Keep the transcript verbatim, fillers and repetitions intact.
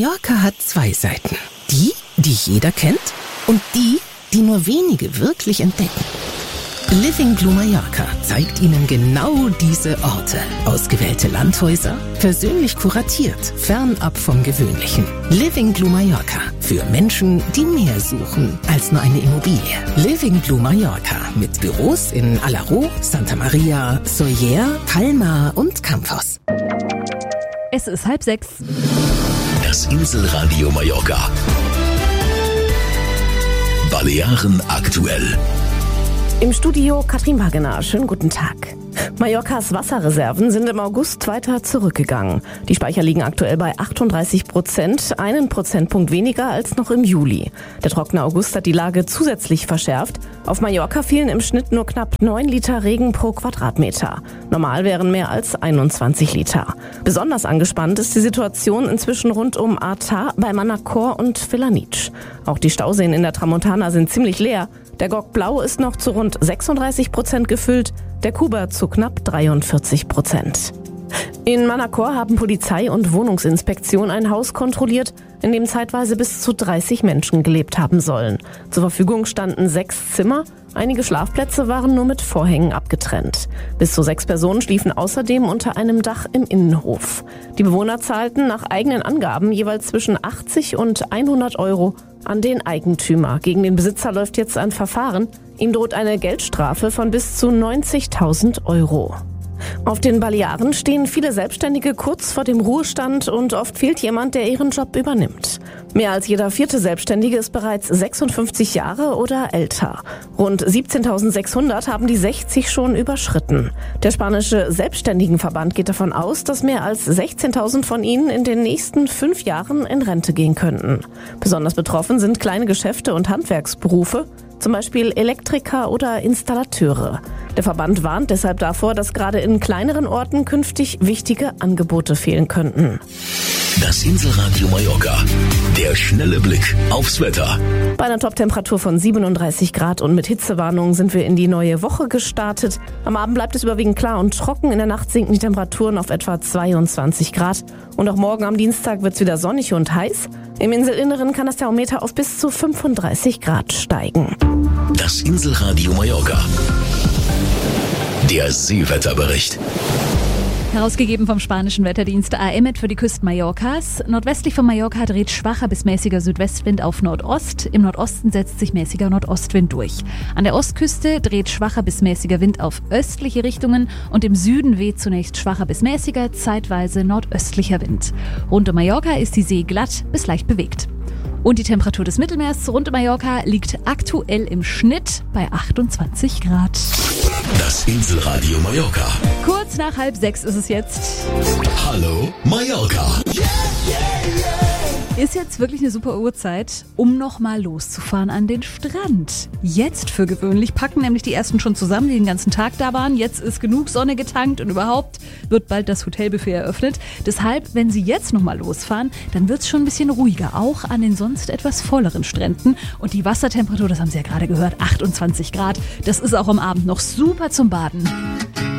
Mallorca hat zwei Seiten. Die, die jeder kennt und die, die nur wenige wirklich entdecken. Living Blue Mallorca zeigt Ihnen genau diese Orte. Ausgewählte Landhäuser, persönlich kuratiert, fernab vom Gewöhnlichen. Living Blue Mallorca. Für Menschen, die mehr suchen als nur eine Immobilie. Living Blue Mallorca. Mit Büros in Alaró, Santa Maria, Sóller, Palma und Campos. Es ist halb sechs. Das Inselradio Mallorca. Balearen aktuell. Im Studio Katrin Wagener. Schönen guten Tag. Mallorcas Wasserreserven sind im August weiter zurückgegangen. Die Speicher liegen aktuell bei achtunddreißig Prozent, einen Prozentpunkt weniger als noch im Juli. Der trockene August hat die Lage zusätzlich verschärft. Auf Mallorca fielen im Schnitt nur knapp neun Liter Regen pro Quadratmeter. Normal wären mehr als einundzwanzig Liter. Besonders angespannt ist die Situation inzwischen rund um Artà, bei Manacor und Felanitx. Auch die Stauseen in der Tramontana sind ziemlich leer. Der Gok Blau ist noch zu rund sechsunddreißig Prozent gefüllt, der Kuba zu knapp dreiundvierzig Prozent. In Manacor haben Polizei und Wohnungsinspektion ein Haus kontrolliert, in dem zeitweise bis zu dreißig Menschen gelebt haben sollen. Zur Verfügung standen sechs Zimmer, einige Schlafplätze waren nur mit Vorhängen abgetrennt. Bis zu sechs Personen schliefen außerdem unter einem Dach im Innenhof. Die Bewohner zahlten nach eigenen Angaben jeweils zwischen achtzig und hundert Euro an den Eigentümer. Gegen den Besitzer läuft jetzt ein Verfahren. Ihm droht eine Geldstrafe von bis zu neunzigtausend Euro. Auf den Balearen stehen viele Selbstständige kurz vor dem Ruhestand und oft fehlt jemand, der ihren Job übernimmt. Mehr als jeder vierte Selbstständige ist bereits sechsundfünfzig Jahre oder älter. Rund siebzehntausendsechshundert haben die sechzig schon überschritten. Der spanische Selbstständigenverband geht davon aus, dass mehr als sechzehntausend von ihnen in den nächsten fünf Jahren in Rente gehen könnten. Besonders betroffen sind kleine Geschäfte und Handwerksberufe, zum Beispiel Elektriker oder Installateure. Der Verband warnt deshalb davor, dass gerade in kleineren Orten künftig wichtige Angebote fehlen könnten. Das Inselradio Mallorca. Der schnelle Blick aufs Wetter. Bei einer Toptemperatur von siebenunddreißig Grad und mit Hitzewarnung sind wir in die neue Woche gestartet. Am Abend bleibt es überwiegend klar und trocken. In der Nacht sinken die Temperaturen auf etwa zweiundzwanzig Grad. Und auch morgen am Dienstag wird es wieder sonnig und heiß. Im Inselinneren kann das Thermometer auf bis zu fünfunddreißig Grad steigen. Das Inselradio Mallorca. Der Seewetterbericht. Herausgegeben vom spanischen Wetterdienst A M E T für die Küsten Mallorcas. Nordwestlich von Mallorca dreht schwacher bis mäßiger Südwestwind auf Nordost. Im Nordosten setzt sich mäßiger Nordostwind durch. An der Ostküste dreht schwacher bis mäßiger Wind auf östliche Richtungen und im Süden weht zunächst schwacher bis mäßiger, zeitweise nordöstlicher Wind. Rund um Mallorca ist die See glatt bis leicht bewegt. Und die Temperatur des Mittelmeers rund um Mallorca liegt aktuell im Schnitt bei achtundzwanzig Grad. Das Inselradio Mallorca. Kurz nach halb sechs ist es jetzt. Hallo Mallorca. Ist jetzt wirklich eine super Uhrzeit, um nochmal loszufahren an den Strand. Jetzt für gewöhnlich packen nämlich die ersten schon zusammen, die den ganzen Tag da waren. Jetzt ist genug Sonne getankt und überhaupt wird bald das Hotelbuffet eröffnet. Deshalb, wenn Sie jetzt nochmal losfahren, dann wird es schon ein bisschen ruhiger, auch an den sonst etwas volleren Stränden. Und die Wassertemperatur, das haben Sie ja gerade gehört, achtundzwanzig Grad. Das ist auch am Abend noch super zum Baden.